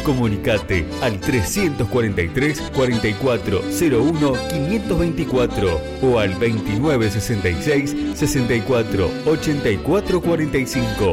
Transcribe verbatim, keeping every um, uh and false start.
Comunicate al trescientos cuarenta y tres, cuarenta y cuatro cero uno, quinientos veinticuatro o al veintinueve sesenta y seis, sesenta y cuatro ochenta y cuatro cuarenta y cinco.